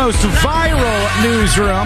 most viral newsroom.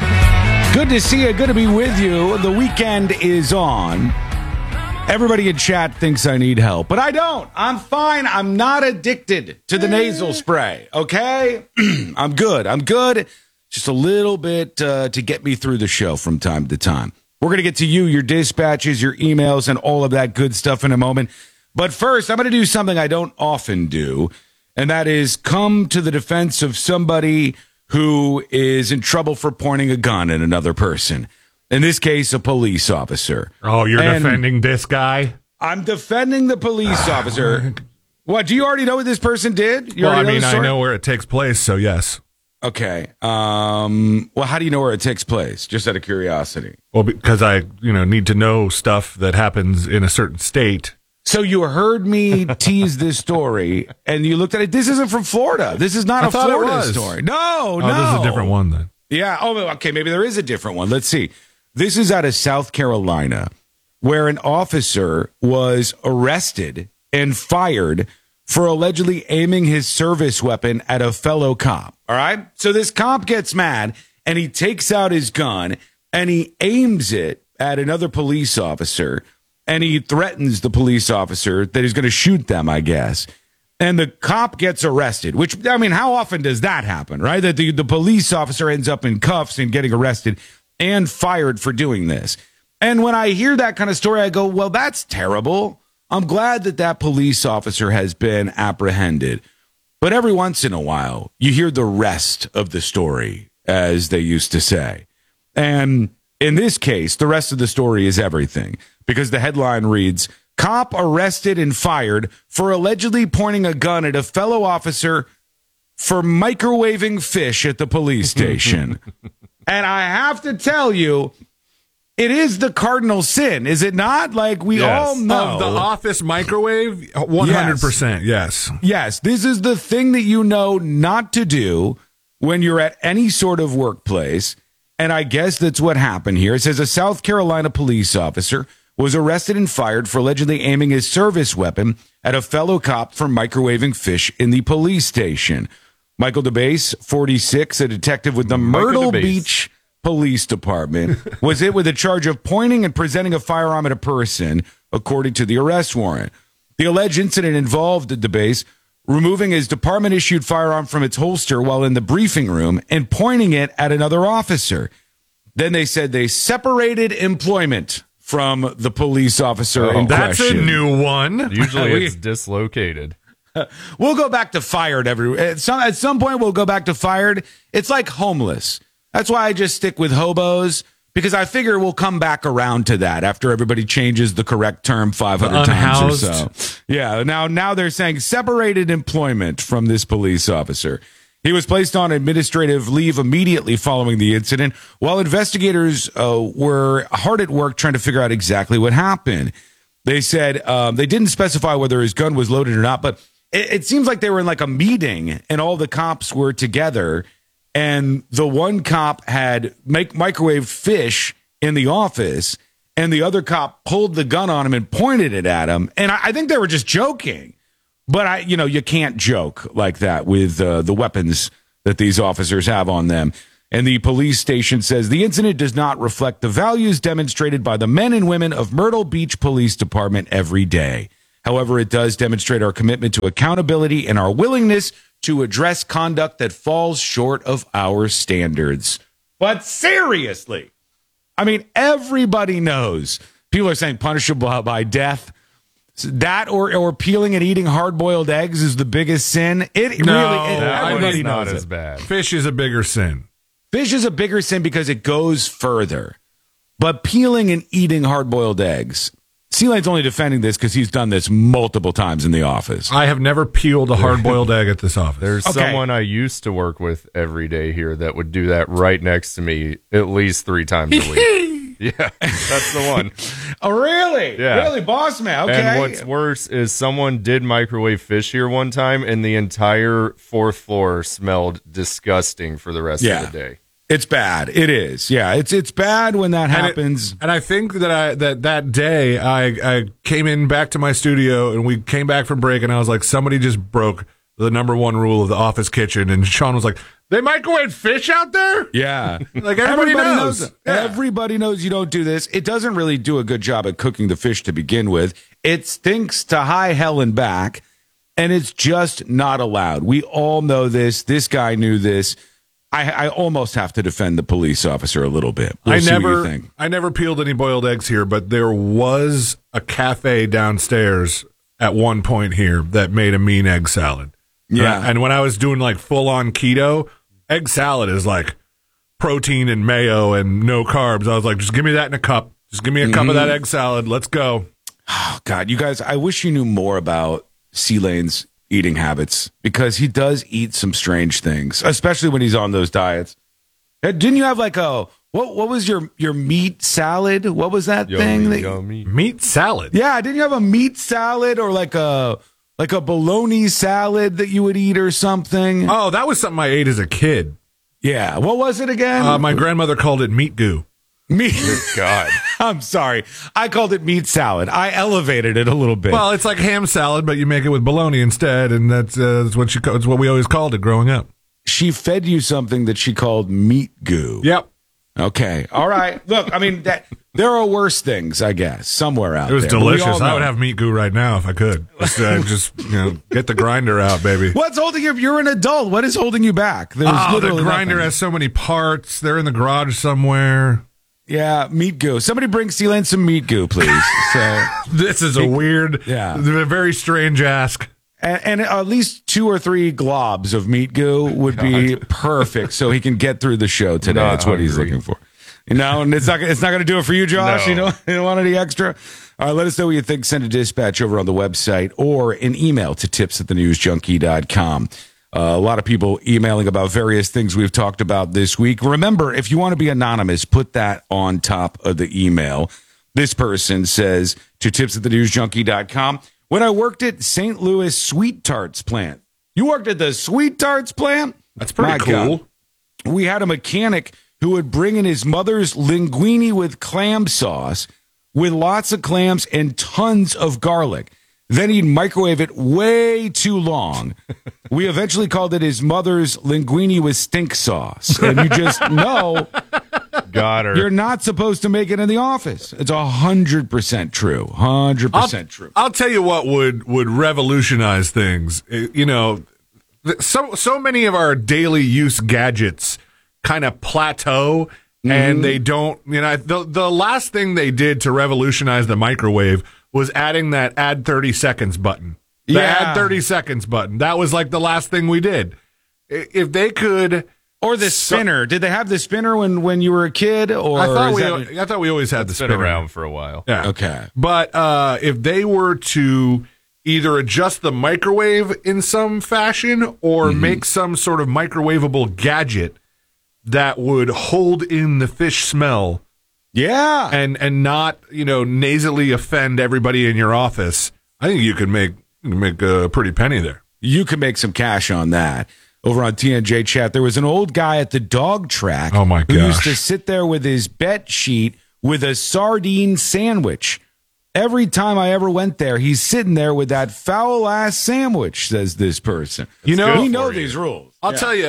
Good to see you. Good to be with you. The weekend is on. Everybody in chat thinks I need help, but I don't. I'm fine. I'm not addicted to the nasal spray, okay? I'm good. Just a little bit to get me through the show from time to time. We're going to get to you, your dispatches, your emails, and all of that good stuff in a moment. But first, I'm going to do something I don't often do, and that is come to the defense of somebody who is in trouble for pointing a gun at another person. In this case, a police officer. Oh, you're defending this guy? I'm defending the police officer. What, do you already know what this person did? I know where it takes place, so yes. Okay. Well, how do you know where it takes place? Just out of curiosity. Well, because I, need to know stuff that happens in a certain state. So you heard me tease this story, and you looked at it. This isn't from Florida. This is not a Florida story. No. This is a different one then. Yeah. Oh, okay. Maybe there is a different one. Let's see. This is out of South Carolina, where an officer was arrested and fired for allegedly aiming his service weapon at a fellow cop. All right. So this cop gets mad, and he takes out his gun, and he aims it at another police officer. And he threatens the police officer that he's going to shoot them, I guess. And the cop gets arrested, which, how often does that happen, right? That the police officer ends up in cuffs and getting arrested and fired for doing this. And when I hear that kind of story, I go, well, that's terrible. I'm glad that police officer has been apprehended. But every once in a while, you hear the rest of the story, as they used to say. And in this case, the rest of the story is everything. Because the headline reads, cop arrested and fired for allegedly pointing a gun at a fellow officer for microwaving fish at the police station. And I have to tell you, it is the cardinal sin, is it not? Like we all know. Of the office microwave, 100%, yes. Yes, this is the thing that you know not to do when you're at any sort of workplace. And I guess that's what happened here. It says a South Carolina police officer was arrested and fired for allegedly aiming his service weapon at a fellow cop for microwaving fish in the police station. Michael DeBase, 46, a detective with the Myrtle Beach Police Department, was hit with a charge of pointing and presenting a firearm at a person, according to the arrest warrant. The alleged incident involved DeBase removing his department-issued firearm from its holster while in the briefing room and pointing it at another officer. Then they said they separated employment from the police officer in that's question. That's a new one. Usually it's dislocated. We'll go back to fired at some point we'll go back to fired. It's like homeless. That's why I just stick with hobos, because I figure we'll come back around to that after everybody changes the correct term 500 times or so. Yeah, now they're saying separated employment from this police officer. He was placed on administrative leave immediately following the incident, while investigators were hard at work trying to figure out exactly what happened. They said they didn't specify whether his gun was loaded or not, but it seems like they were in like a meeting and all the cops were together, and the one cop had microwaved fish in the office, and the other cop pulled the gun on him and pointed it at him. And I think they were just joking. But, you can't joke like that with the weapons that these officers have on them. And the police station says the incident does not reflect the values demonstrated by the men and women of Myrtle Beach Police Department every day. However, it does demonstrate our commitment to accountability and our willingness to address conduct that falls short of our standards. But seriously, everybody knows. People are saying punishable by death. That or peeling and eating hard-boiled eggs is the biggest sin. Everybody knows as bad. Fish is a bigger sin. Fish is a bigger sin because it goes further. But peeling and eating hard-boiled eggs, Sealine's only defending this because he's done this multiple times in the office. I have never peeled a hard-boiled egg at this office. There's someone I used to work with every day here that would do that right next to me at least 3 times a week. Yeah, that's the one. Oh, really? Yeah. Really, boss man? Okay. And what's worse is someone did microwave fish here one time, and the entire 4th floor smelled disgusting for the rest of the day. It's bad. It is. Yeah, it's bad when that happens. And I think that that day I came in back to my studio, and we came back from break, and I was like, somebody just broke the number one rule of the office kitchen. And Sean was like, They microwave fish out there? Yeah. Like everybody knows. Yeah. Everybody knows you don't do this. It doesn't really do a good job at cooking the fish to begin with. It stinks to high hell and back, and it's just not allowed. We all know this. This guy knew this. I almost have to defend the police officer a little bit. We'll see what you think. I never peeled any boiled eggs here, but there was a cafe downstairs at one point here that made a mean egg salad. Yeah. And when I was doing like full on keto, egg salad is like protein and mayo and no carbs. I was like, just give me that in a cup. Just give me a cup of that egg salad. Let's go. Oh, God, you guys, I wish you knew more about C-Lane's eating habits, because he does eat some strange things, especially when he's on those diets. Didn't you have like what was your meat salad? What was that thing? Meat salad? Yeah, didn't you have a meat salad or like a bologna salad that you would eat or something? Oh, that was something I ate as a kid. Yeah, what was it again? My grandmother called it meat goo. Meat. God. I'm sorry. I called it meat salad. I elevated it a little bit. Well, it's like ham salad, but you make it with bologna instead, and that's what we always called it growing up. She fed you something that she called meat goo. Yep. Okay. All right. Look, I mean, there are worse things, I guess, somewhere out there. It was there. delicious. I would have meat goo right now if I could. Just get the grinder out, baby. What's holding you? You're an adult. What is holding you back? There's the grinder has so many parts. They're in the garage somewhere. Yeah, meat goo. Somebody bring C-Lane some meat goo, please. So this is a weird, very strange ask. And at least 2 or 3 globs of meat goo would be perfect, so he can get through the show today. That's what he's looking for. And it's not going to do it for you, Josh. No. You don't want any extra. All right, let us know what you think. Send a dispatch over on the website or an email to tips@thenewsjunkie.com. A lot of people emailing about various things we've talked about this week. Remember, if you want to be anonymous, put that on top of the email. This person says to tips@thenewsjunkie.com, when I worked at St. Louis Sweet Tarts plant. You worked at the Sweet Tarts plant? That's pretty cool. God. We had a mechanic who would bring in his mother's linguine with clam sauce with lots of clams and tons of garlic. Then he'd microwave it way too long. We eventually called it his mother's linguine with stink sauce. And you just know Got her. You're not supposed to make it in the office. It's 100% true. 100% true. I'll tell you what would revolutionize things. So many of our daily use gadgets kind of plateau and they don't, the last thing they did to revolutionize the microwave was adding that add 30 seconds button. The add 30 seconds button. That was like the last thing we did. If they could... Or the spinner. Did they have the spinner when you were a kid? Or I thought we always had the spinner. Been around for a while. Yeah. Okay. But if they were to either adjust the microwave in some fashion or make some sort of microwavable gadget that would hold in the fish smell... Yeah. And not, nasally offend everybody in your office, I think you could make a pretty penny there. You could make some cash on that. Over on TNJ chat, there was an old guy at the dog track who used to sit there with his bet sheet with a sardine sandwich. Every time I ever went there, he's sitting there with that foul-ass sandwich, says this person. We know these rules. I'll tell you,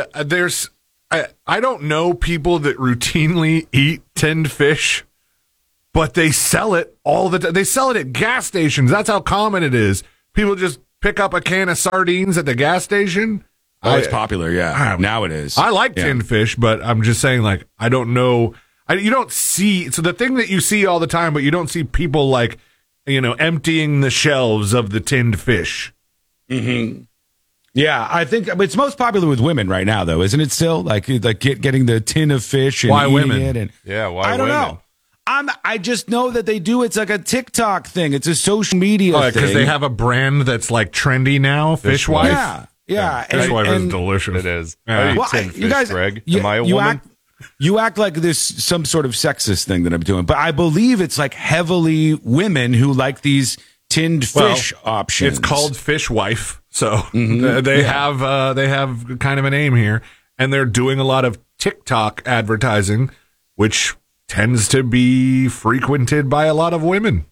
I don't know people that routinely eat tinned fish, but they sell it all the time. They sell it at gas stations. That's how common it is. People just pick up a can of sardines at the gas station. Oh, it's popular, yeah. Now it is. I like tinned fish, but I'm just saying, I don't know. You don't see... So the thing that you see all the time, but you don't see people, emptying the shelves of the tinned fish. Mm-hmm. Yeah, I think it's most popular with women right now, though, isn't it still? Getting the tin of fish and eating women? It. And, why I don't women? know. I just know that they do. It's like a TikTok thing. It's a social media thing. Because they have a brand that's trendy now, Fish Wife. Yeah. Fish Wife is delicious. It is. Yeah. I eat tin fish, Greg. Am I a woman? You act like this some sort of sexist thing that I'm doing, but I believe it's heavily women who like these tinned fish options. It's called Fish Wife, so they have kind of a name here, and they're doing a lot of TikTok advertising, which tends to be frequented by a lot of women.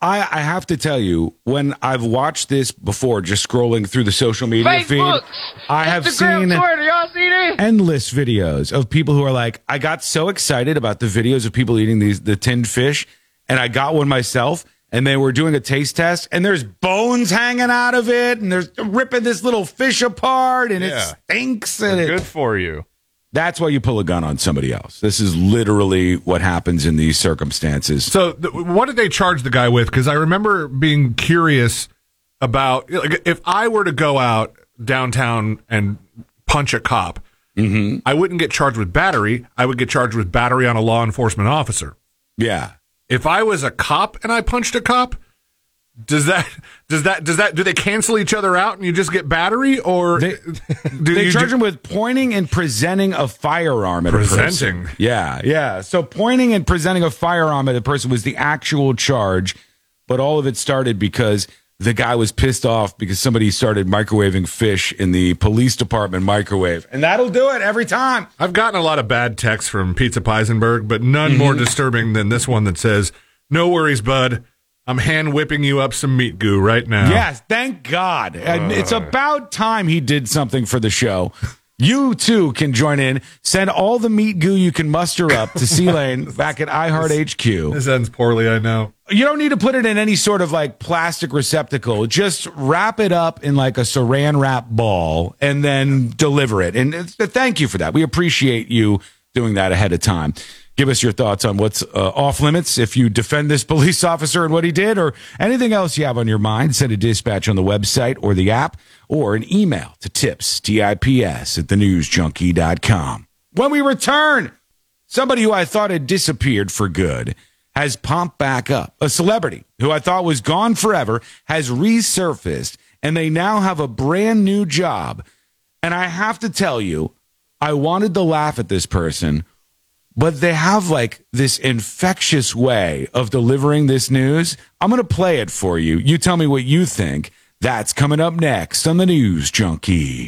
I have to tell you, when I've watched this before, just scrolling through the social media feed, I have seen endless videos of people who are like, I got so excited about the videos of people eating the tinned fish, and I got one myself, and they were doing a taste test, and there's bones hanging out of it, and they're ripping this little fish apart, and it stinks. And good for you. That's why you pull a gun on somebody else. This is literally what happens in these circumstances. So what did they charge the guy with? Because I remember being curious about, like, if I were to go out downtown and punch a cop, I wouldn't get charged with battery. I would get charged with battery on a law enforcement officer. Yeah. If I was a cop and I punched a cop, do they cancel each other out and you just get battery, or they charge him with pointing and presenting a firearm at a person? Yeah. So pointing and presenting a firearm at a person was the actual charge, but all of it started because the guy was pissed off because somebody started microwaving fish in the police department microwave, and that'll do it every time. I've gotten a lot of bad texts from Pizza Peisenberg, but none more disturbing than this one that says, "No worries, bud. I'm hand whipping you up some meat goo right now." Yes, thank God. It's about time he did something for the show. You, too, can join in. Send all the meat goo you can muster up to C-Lane back at iHeart HQ. This ends poorly, I know. You don't need to put it in any sort of like plastic receptacle. Just wrap it up in like a saran wrap ball and then deliver it. And thank you for that. We appreciate you doing that ahead of time. Give us your thoughts on what's off limits if you defend this police officer and what he did, or anything else you have on your mind. Send a dispatch on the website or the app, or an email to tips@thenewsjunkie.com. When we return, somebody who I thought had disappeared for good has popped back up. A celebrity who I thought was gone forever has resurfaced, and they now have a brand new job. And I have to tell you, I wanted to laugh at this person, but they have like this infectious way of delivering this news. I'm going to play it for you. You tell me what you think. That's coming up next on the News Junkie.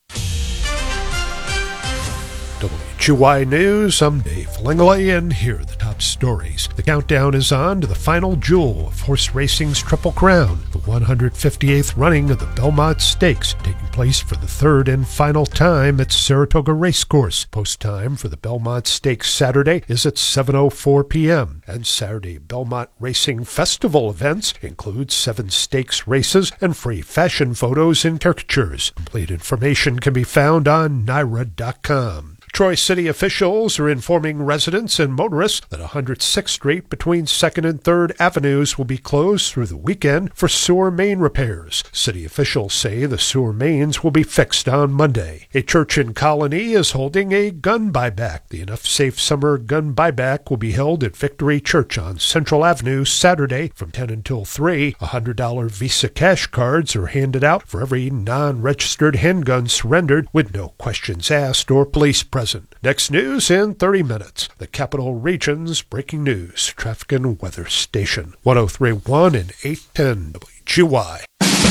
WQY News, I'm Dave Langley, and here are the top stories. The countdown is on to the final jewel of horse racing's Triple Crown, the 158th running of the Belmont Stakes, taking place for the third and final time at Saratoga Racecourse. Post time for the Belmont Stakes Saturday is at 7:04 p.m., and Saturday Belmont Racing Festival events include 7 stakes races and free fashion photos and caricatures. Complete information can be found on NYRA.com. Troy City officials are informing residents and motorists that 106th Street between 2nd and 3rd Avenues will be closed through the weekend for sewer main repairs. City officials say the sewer mains will be fixed on Monday. A church in Colony is holding a gun buyback. The Enough Safe Summer Gun Buyback will be held at Victory Church on Central Avenue Saturday from 10 until 3. $100 Visa cash cards are handed out for every non-registered handgun surrendered with no questions asked or police presence. Next news in 30 minutes. The Capital Region's breaking news, traffic and weather station. 103.1 and 810 WQY.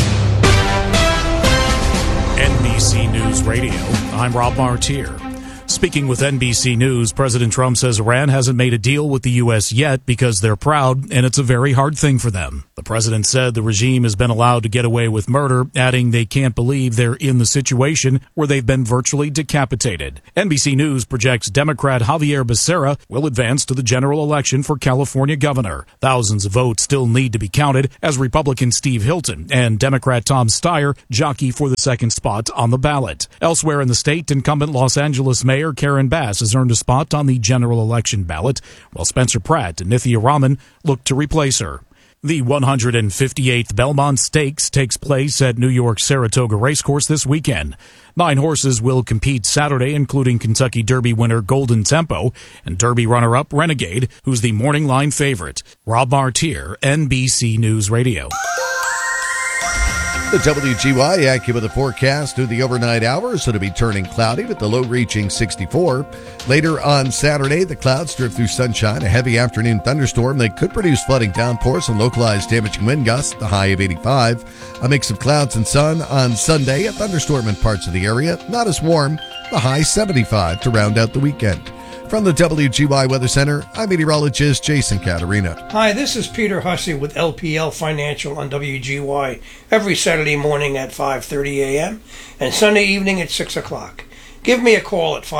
NBC News Radio, I'm Rob Martier. Speaking with NBC News, President Trump says Iran hasn't made a deal with the U.S. yet because they're proud, and it's a very hard thing for them. The president said the regime has been allowed to get away with murder, adding they can't believe they're in the situation where they've been virtually decapitated. NBC News projects Democrat Javier Becerra will advance to the general election for California governor. Thousands of votes still need to be counted as Republican Steve Hilton and Democrat Tom Steyer jockey for the second spot on the ballot. Elsewhere in the state, incumbent Los Angeles Mayor Karen Bass has earned a spot on the general election ballot, while Spencer Pratt and Nithya Raman look to replace her. The 158th Belmont Stakes takes place at New York's Saratoga Racecourse this weekend. 9 horses will compete Saturday, including Kentucky Derby winner Golden Tempo and Derby runner-up Renegade, who's the morning line favorite. Rob Martier, NBC News Radio. The WGY AccuWeather forecast through the overnight hours, so to be turning cloudy with the low reaching 64. Later on Saturday, the clouds drift through sunshine, a heavy afternoon thunderstorm that could produce flooding downpours and localized damaging wind gusts, the high of 85. A mix of clouds and sun on Sunday, a thunderstorm in parts of the area, not as warm, the high 75 to round out the weekend. From the WGY Weather Center, I'm meteorologist Jason Caterina. Hi, this is Peter Hussey with LPL Financial on WGY every Saturday morning at 5:30 a.m. and Sunday evening at 6 o'clock. Give me a call at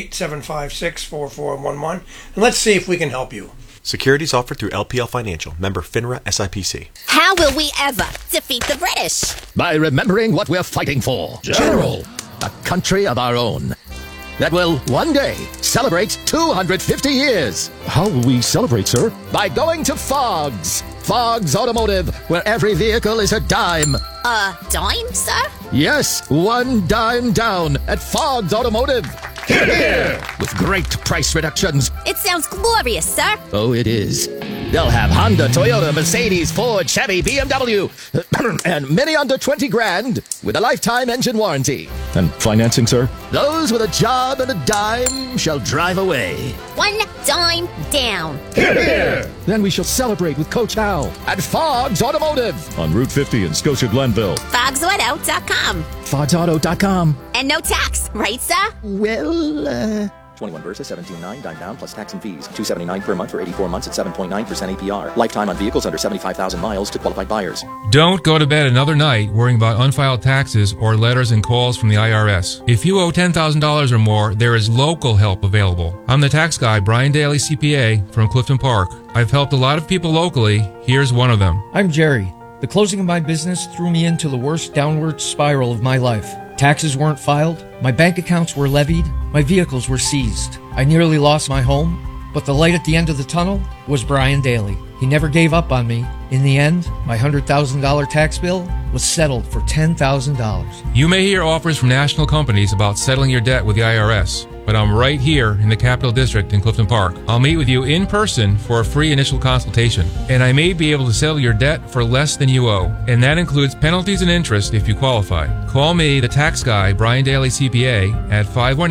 518-756-4411 and let's see if we can help you. Securities offered through LPL Financial, member FINRA SIPC. How will we ever defeat the British? By remembering what we're fighting for. General, a country of our own that will one day celebrate 250 years. How will we celebrate, sir? By going to Fogg's. Fogg's Automotive, where every vehicle is a dime. A dime, sir? Yes, one dime down at Fogg's Automotive. Hear, hear. With great price reductions. It sounds glorious, sir. Oh, it is. They'll have Honda, Toyota, Mercedes, Ford, Chevy, BMW, and many under 20 grand with a lifetime engine warranty. And financing, sir? Those with a job and a dime shall drive away. One dime down. Hear, hear. Then we shall celebrate with Coach Hal at Fogg's Automotive on Route 50 in Scotia Glenville. FoggsAuto.com. FoggsAuto.com. And no tax, right, sir? Well, 21 versus 17.9, dime down plus tax and fees. $279 per month for 84 months at 7.9% APR. Lifetime on vehicles under 75,000 miles to qualified buyers. Don't go to bed another night worrying about unfiled taxes or letters and calls from the IRS. If you owe $10,000 or more, there is local help available. I'm the tax guy, Brian Daly, CPA, from Clifton Park. I've helped a lot of people locally. Here's one of them. I'm Jerry. The closing of my business threw me into the worst downward spiral of my life. Taxes weren't filed, my bank accounts were levied, my vehicles were seized. I nearly lost my home, but the light at the end of the tunnel was Brian Daly. He never gave up on me. In the end, my $100,000 tax bill was settled for $10,000. You may hear offers from national companies about settling your debt with the IRS, but I'm right here in the Capital District in Clifton Park. I'll meet with you in person for a free initial consultation, and I may be able to settle your debt for less than you owe, and that includes penalties and interest if you qualify. Call me, the tax guy, Brian Daly CPA, at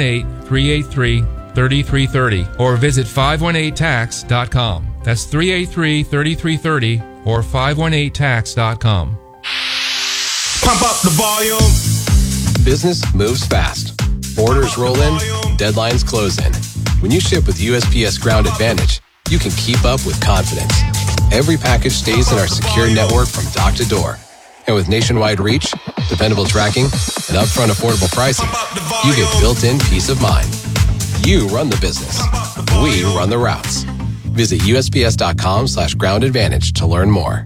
518-383-3330 or visit 518tax.com. That's 383-3330 or 518tax.com. Pump up the volume. Business moves fast. Orders roll in, deadlines close in. When you ship with USPS Ground Advantage, you can keep up with confidence. Every package stays in our secure network from dock to door. And with nationwide reach, dependable tracking, and upfront affordable pricing, you get built-in peace of mind. You run the business. We run the routes. Visit USPS.com/Ground Advantage to learn more.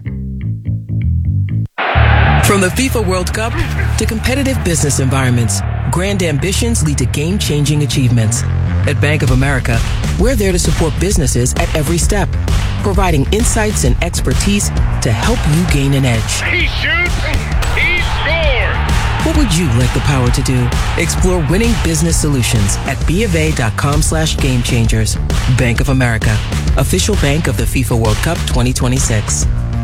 From the FIFA World Cup to competitive business environments, grand ambitions lead to game-changing achievements. At Bank of America, we're there to support businesses at every step, providing insights and expertise to help you gain an edge. He shoots, he scores! What would you like the power to do? Explore winning business solutions at BofA.com/gamechangers. Bank of America, official bank of the FIFA World Cup 2026.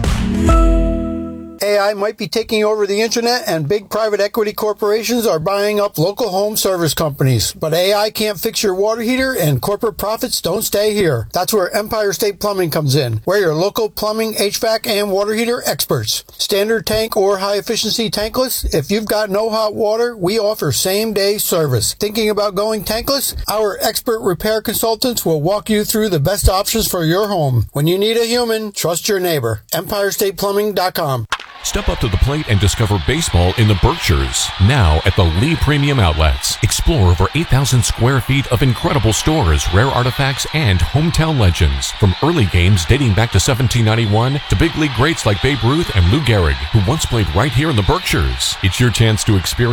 AI might be taking over the internet and big private equity corporations are buying up local home service companies. But AI can't fix your water heater and corporate profits don't stay here. That's where Empire State Plumbing comes in. We're your local plumbing, HVAC, and water heater experts. Standard tank or high efficiency tankless? If you've got no hot water, we offer same day service. Thinking about going tankless? Our expert repair consultants will walk you through the best options for your home. When you need a human, trust your neighbor. EmpireStatePlumbing.com. Step up to the plate and discover baseball in the Berkshires. Now at the Lee Premium Outlets. Explore over 8,000 square feet of incredible stores, rare artifacts, and hometown legends. From early games dating back to 1791 to big league greats like Babe Ruth and Lou Gehrig, who once played right here in the Berkshires. It's your chance to experience